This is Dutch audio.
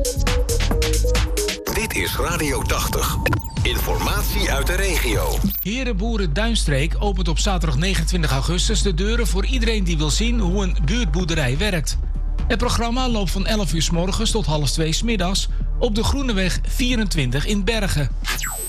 Dit is Radio 80. Informatie uit de regio. Herenboeren Duinstreek opent op zaterdag 29 augustus de deuren voor iedereen die wil zien hoe een buurtboerderij werkt. Het programma loopt van 11 uur 's morgens tot 13:30 's middags op de Groeneweg 24 in Bergen.